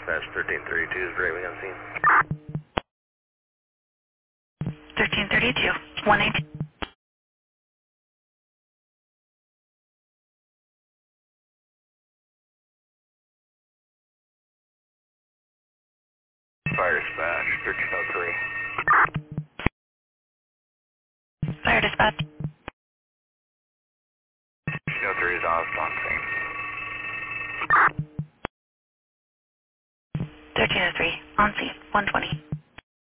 dispatch 1332 is driving on scene. 1332, 118. Fire dispatch 1303. Fire dispatch. 1303 is on scene. 1303, on scene, 120.